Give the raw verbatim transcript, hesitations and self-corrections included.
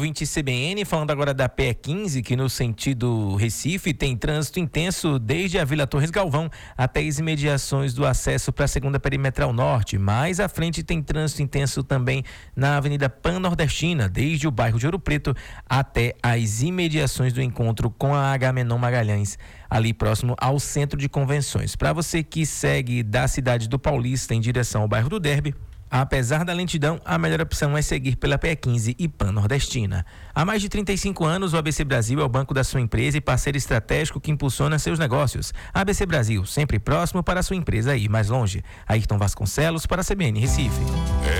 Ouvinte C B N, falando agora da P E quinze, que no sentido Recife tem trânsito intenso desde a Vila Torres Galvão até as imediações do acesso para a segunda perimetral norte. Mais à frente tem trânsito intenso também na Avenida Pan-Nordestina, desde o bairro de Ouro Preto até as imediações do encontro com a Agamenon Magalhães, ali próximo ao centro de convenções. Para você que segue da cidade do Paulista em direção ao bairro do Derby, apesar da lentidão, a melhor opção é seguir pela P E quinze e Pan-Nordestina. Há mais de trinta e cinco anos, o A B C Brasil é o banco da sua empresa e parceiro estratégico que impulsiona seus negócios. A B C Brasil, sempre próximo para a sua empresa ir mais longe. Ayrton Vasconcelos para a C B N Recife.